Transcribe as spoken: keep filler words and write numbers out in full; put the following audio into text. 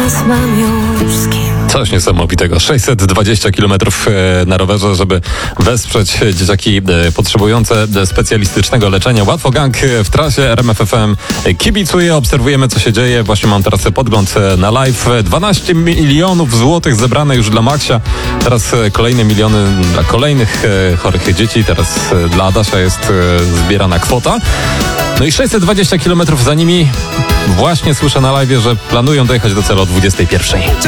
teraz mam już z kim. Coś niesamowitego. sześćset dwadzieścia kilometrów na rowerze, żeby wesprzeć dzieciaki potrzebujące specjalistycznego leczenia. Łatwo Gang w trasie. R M F F M kibicuje, obserwujemy, co się dzieje. Właśnie mam teraz podgląd na live. dwanaście milionów złotych zebrane już dla Maksia. Teraz kolejne miliony dla kolejnych chorych dzieci. Teraz dla Adasia jest zbierana kwota. No i sześćset dwadzieścia kilometrów za nimi. Właśnie słyszę na live, że planują dojechać do celu o dwudziestej pierwszej.